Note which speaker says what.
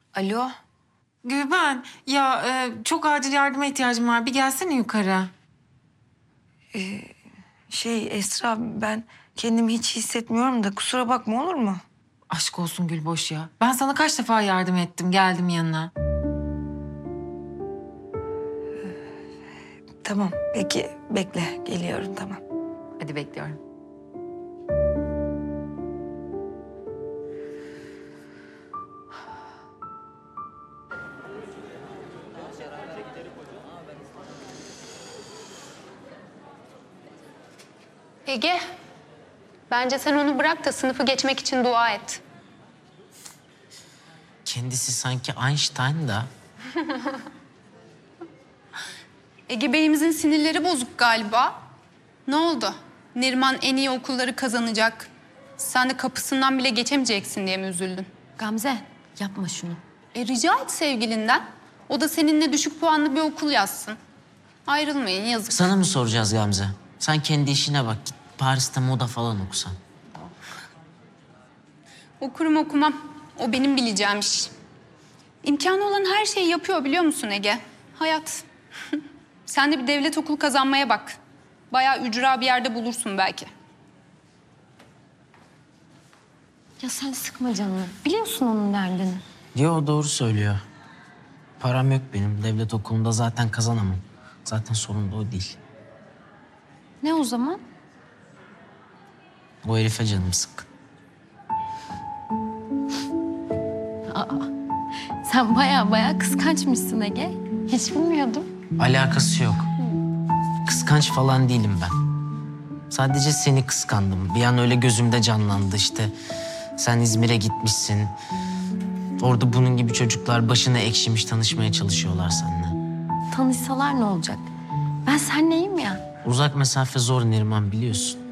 Speaker 1: Alo.
Speaker 2: Gülben, ya çok acil yardıma ihtiyacım var. Bir gelsene yukarı.
Speaker 1: Esra, ben kendimi hiç hissetmiyorum da kusura bakma, olur mu?
Speaker 2: Aşk olsun Gülboş ya. Ben sana kaç defa yardım ettim, geldim yanına.
Speaker 1: Tamam, peki bekle, geliyorum, tamam.
Speaker 2: Hadi bekliyorum.
Speaker 3: Ege, bence sen onu bırak da sınıfı geçmek için dua et.
Speaker 4: Kendisi sanki Einstein da.
Speaker 3: Ege Bey'imizin sinirleri bozuk galiba. Ne oldu? Neriman en iyi okulları kazanacak. Sen de kapısından bile geçemeyeceksin diye mi üzüldün?
Speaker 5: Gamze yapma şunu.
Speaker 3: Rica et sevgilinden. O da seninle düşük puanlı bir okul yazsın. Ayrılmayın, yazık.
Speaker 4: Sana mı soracağız Gamze? Sen kendi işine bak. Git Paris'te moda falan okusan.
Speaker 3: Okurum okumam. O benim bileceğim iş. İmkanı olan her şeyi yapıyor biliyor musun Ege? Hayat. Sen de bir devlet okulu kazanmaya bak. Bayağı ücra bir yerde bulursun belki.
Speaker 5: Ya sen sıkma canını. Biliyorsun onun derdini.
Speaker 4: Yo, doğru söylüyor. Param yok benim. Devlet okulunda zaten kazanamam. Zaten sorun da o değil.
Speaker 5: Ne o zaman?
Speaker 4: O herife canım sıkkın.
Speaker 5: Sen baya kıskançmışsın Ege. Hiç bilmiyordum.
Speaker 4: Alakası yok. Kıskanç falan değilim ben. Sadece seni kıskandım. Bir an öyle gözümde canlandı işte. Sen İzmir'e gitmişsin. Orada bunun gibi çocuklar başına ekşimiş tanışmaya çalışıyorlar seninle.
Speaker 5: Tanışsalar ne olacak? Ben seninleyim ya.
Speaker 4: Uzak mesafe zor Neriman, biliyorsun.